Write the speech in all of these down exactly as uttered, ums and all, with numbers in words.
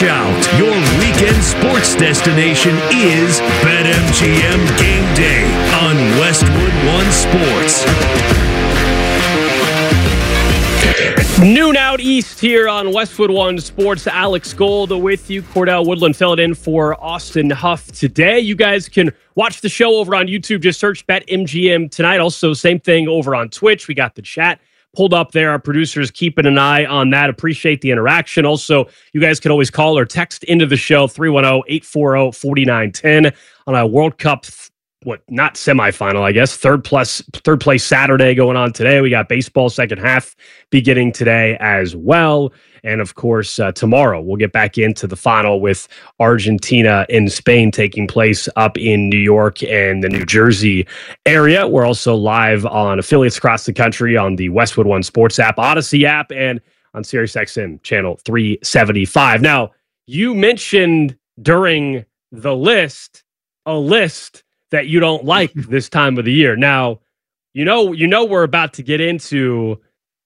Watch out. Your weekend sports destination is BetMGM Game Day on Westwood One Sports. Noon out east here on Westwood One Sports. Alex Gold with you. Cordell Woodland filled in for Austin Huff today. You guys can watch the show over on YouTube. Just search BetMGM tonight. Also, same thing over on Twitch. We got the chat pulled up there. Our producers keeping an eye on that. Appreciate the interaction. Also, you guys can always call or text into the show three one zero, eight four zero, four nine one zero on a World Cup what not semifinal, I guess. Third plus third place Saturday going on today. We got baseball second half beginning today as well. And of course, uh, tomorrow we'll get back into the final with Argentina and Spain taking place up in New York and the New Jersey area. We're also live on affiliates across the country on the Westwood One Sports app, Odyssey app, and on SiriusXM channel three seventy-five. Now, you mentioned during the list a list that you don't like this time of the year. Now, you know, you know, we're about to get into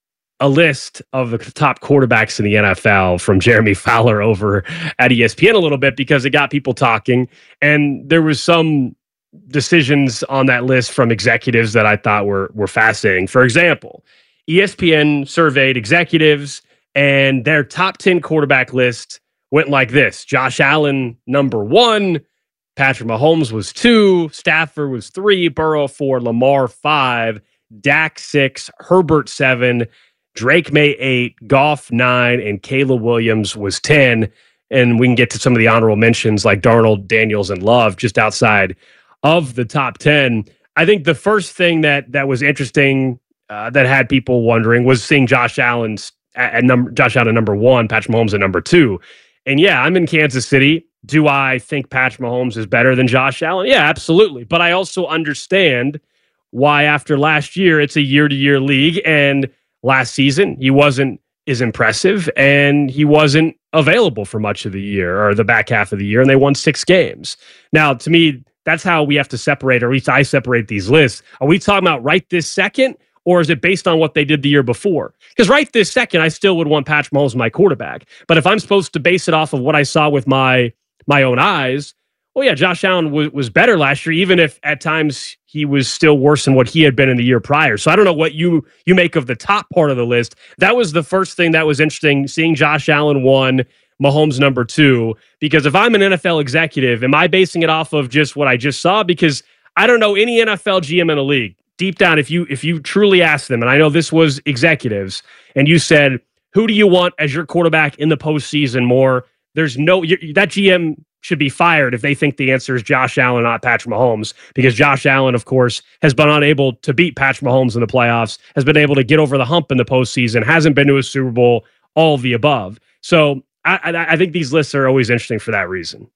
a list of the top quarterbacks in the N F L from Jeremy Fowler over at E S P N a little bit because it got people talking. And there was some decisions on that list from executives that I thought were, were fascinating. For example, E S P N surveyed executives and their top ten quarterback list went like this. Josh Allen, number one. Patrick Mahomes was two, Stafford was three, Burrow four, Lamar five, Dak six, Herbert seven, Drake May eight, Goff nine, and Caleb Williams was ten. And we can get to some of the honorable mentions like Darnold, Daniels, and Love just outside of the top ten. I think the first thing that that was interesting uh, that had people wondering was seeing Josh Allen's at, at number Josh Allen at number one, Patrick Mahomes at number two. And yeah, I'm in Kansas City. Do I think Patrick Mahomes is better than Josh Allen? Yeah, absolutely. But I also understand why after last year, it's a year-to-year league. And last season, he wasn't as impressive and he wasn't available for much of the year or the back half of the year. And they won six games. Now, to me, that's how we have to separate, or at least I separate these lists. Are we talking about right this second? Or is it based on what they did the year before? Because right this second, I still would want Patrick Mahomes my quarterback. But if I'm supposed to base it off of what I saw with my my own eyes, well, yeah, Josh Allen was, was better last year, even if at times he was still worse than what he had been in the year prior. So I don't know what you you make of the top part of the list. That was the first thing that was interesting, seeing Josh Allen one, Mahomes number two. Because if I'm an N F L executive, am I basing it off of just what I just saw? Because I don't know any N F L G M in the league. Deep down, if you if you truly ask them, and I know this was executives, and you said, who do you want as your quarterback in the postseason more? There's no, that G M should be fired if they think the answer is Josh Allen, not Patrick Mahomes, because Josh Allen, of course, has been unable to beat Patrick Mahomes in the playoffs, has been able to get over the hump in the postseason, hasn't been to a Super Bowl, all of the above. So I, I, I think these lists are always interesting for that reason.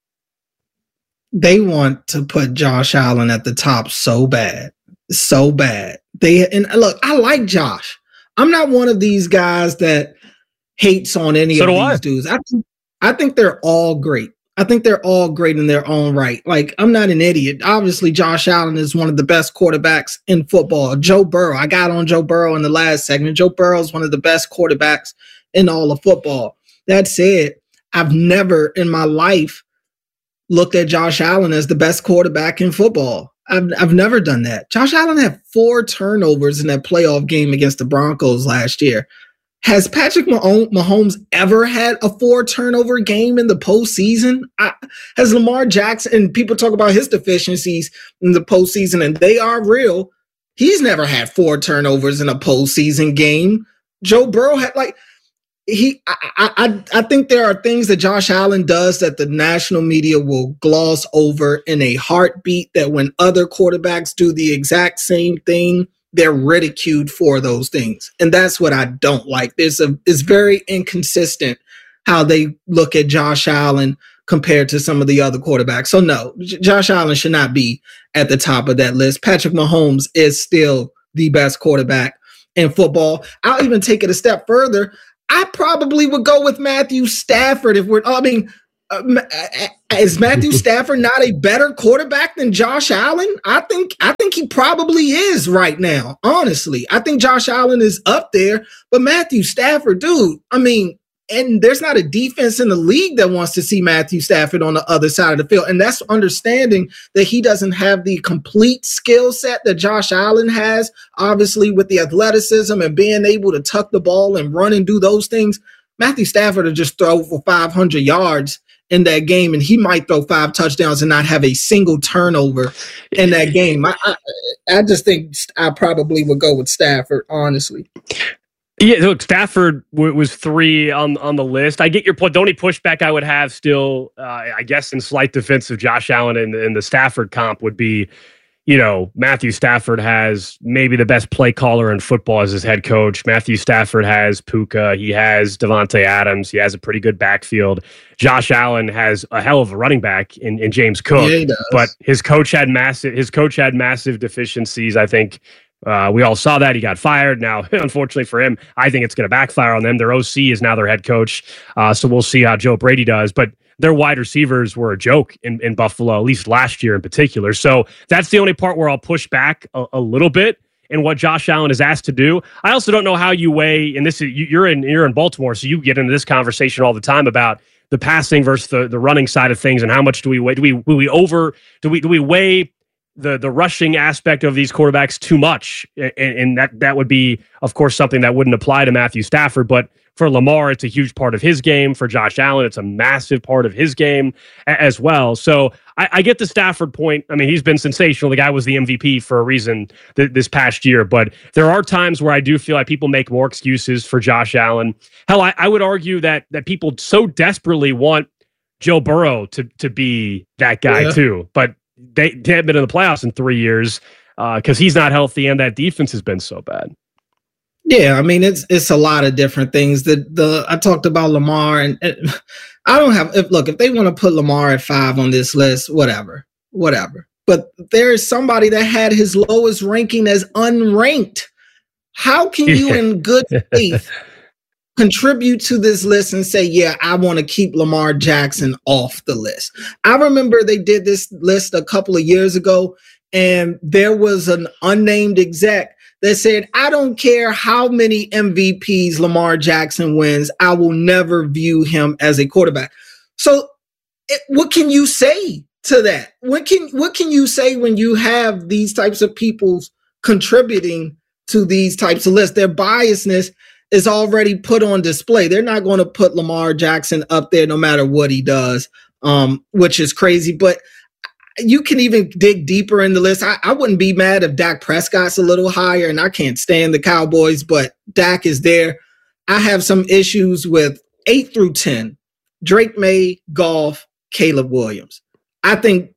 They want to put Josh Allen at the top so bad, so bad. They and look, I like Josh. I'm not one of these guys that hates on any so of these I. dudes. I think I think they're all great. I think they're all great in their own right. Like, I'm not an idiot. Obviously, Josh Allen is one of the best quarterbacks in football. Joe Burrow, I got on Joe Burrow in the last segment. Joe Burrow is one of the best quarterbacks in all of football. That said, I've never in my life looked at Josh Allen as the best quarterback in football. I've, I've never done that. Josh Allen had four turnovers in that playoff game against the Broncos last year. Has Patrick Mahomes ever had a four turnover game in the postseason? I, has Lamar Jackson, and people talk about his deficiencies in the postseason, and they are real. He's never had four turnovers in a postseason game. Joe Burrow had like he. I, I I think there are things that Josh Allen does that the national media will gloss over in a heartbeat. That when other quarterbacks do the exact same thing, they're ridiculed for those things. And that's what I don't like. There's a, it's very inconsistent how they look at Josh Allen compared to some of the other quarterbacks. So no, J- Josh Allen should not be at the top of that list. Patrick Mahomes is still the best quarterback in football. I'll even take it a step further. I probably would go with Matthew Stafford if we're, I mean, Uh, is Matthew Stafford not a better quarterback than Josh Allen? I think I think he probably is right now. Honestly, I think Josh Allen is up there, but Matthew Stafford, dude, I mean, and there's not a defense in the league that wants to see Matthew Stafford on the other side of the field. And that's understanding that he doesn't have the complete skill set that Josh Allen has, obviously with the athleticism and being able to tuck the ball and run and do those things. Matthew Stafford will just throw for five hundred yards in that game, and he might throw five touchdowns and not have a single turnover in that game. I, I, I just think I probably would go with Stafford, honestly. Yeah, look, Stafford w- was three on on the list. I get your point. The only pushback I would have still, uh, I guess, in slight defense of Josh Allen and, and the Stafford comp would be, you know, Matthew Stafford has maybe the best play caller in football as his head coach. Matthew Stafford has Puka. He has Devontae Adams. He has a pretty good backfield. Josh Allen has a hell of a running back in, in James Cook. Yeah, he does. But his coach had massive. His coach had massive deficiencies. I think. Uh, we all saw that. He got fired. Now, unfortunately for him, I think it's going to backfire on them. Their O C is now their head coach. Uh, so we'll see how Joe Brady does. But their wide receivers were a joke in, in Buffalo, at least last year in particular. So that's the only part where I'll push back a, a little bit in what Josh Allen is asked to do. I also don't know how you weigh, and this is, you're in, you're in Baltimore, so you get into this conversation all the time about the passing versus the, the running side of things, and how much do we weigh? Do we, do we over, do we, do we weigh the the rushing aspect of these quarterbacks too much? And, and that that would be, of course, something that wouldn't apply to Matthew Stafford. But for Lamar, it's a huge part of his game. For Josh Allen, it's a massive part of his game a- as well. So I, I get the Stafford point. I mean, he's been sensational. The guy was the M V P for a reason th- this past year. But there are times where I do feel like people make more excuses for Josh Allen. Hell, I, I would argue that that people so desperately want Joe Burrow to to be that guy yeah. too. But They, they haven't been in the playoffs in three years because uh, he's not healthy and that defense has been so bad. Yeah, I mean, it's it's a lot of different things. The the I talked about Lamar, and, and I don't have. If, look, if they want to put Lamar at five on this list, whatever, whatever. But there is somebody that had his lowest ranking as unranked. How can you, in good faith, contribute to this list and say, yeah, I want to keep Lamar Jackson off the list? I remember they did this list a couple of years ago, and there was an unnamed exec that said, I don't care how many M V Ps Lamar Jackson wins, I will never view him as a quarterback. So it, what can you say to that? What can, what can you say when you have these types of people contributing to these types of lists? Their biasness is already put on display. They're not going to put Lamar Jackson up there no matter what he does, um, which is crazy. But you can even dig deeper in the list. I, I wouldn't be mad if Dak Prescott's a little higher, and I can't stand the Cowboys, but Dak is there. I have some issues with eight through ten, Drake May, Goff, Caleb Williams. I think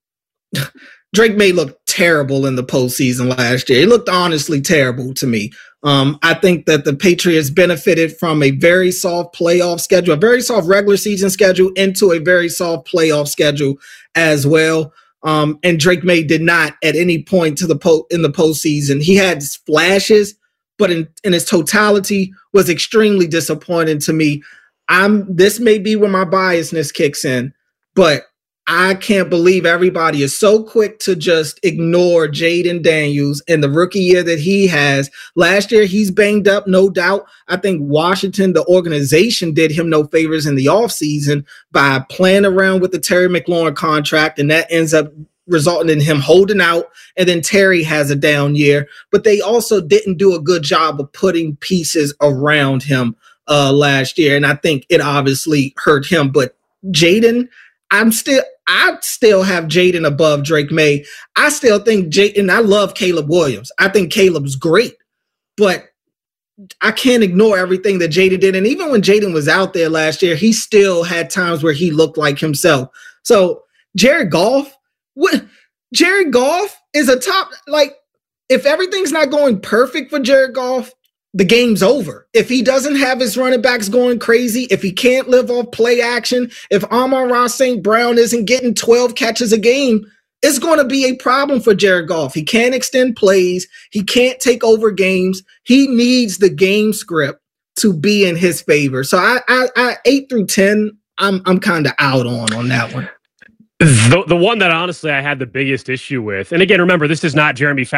Drake May looked terrible in the postseason last year. He looked honestly terrible to me. Um, I think that the Patriots benefited from a very soft playoff schedule, a very soft regular season schedule into a very soft playoff schedule as well. Um, and Drake May did not at any point to the po- in the postseason. He had flashes, but in, in its totality was extremely disappointing to me. I'm this may be where my biasness kicks in, but I can't believe everybody is so quick to just ignore Jaden Daniels and the rookie year that he has. Last year, he's banged up, no doubt. I think Washington, the organization, did him no favors in the offseason by playing around with the Terry McLaurin contract, and that ends up resulting in him holding out, and then Terry has a down year. But they also didn't do a good job of putting pieces around him uh, last year, and I think it obviously hurt him. But Jaden, I'm still, I still have Jaden above Drake May. I still think Jaden, I love Caleb Williams. I think Caleb's great, but I can't ignore everything that Jaden did. And even when Jaden was out there last year, he still had times where he looked like himself. So Jared Goff, what Jared Goff is a top, like, if everything's not going perfect for Jared Goff, the game's over. If he doesn't have his running backs going crazy, if he can't live off play action, if Amon-Ra Saint Brown isn't getting twelve catches a game, it's going to be a problem for Jared Goff. He can't extend plays. He can't take over games. He needs the game script to be in his favor. So I, I, I eight through ten, I'm, I'm kind of out on on that one. The, the one that honestly I had the biggest issue with, and again, remember, this is not Jeremy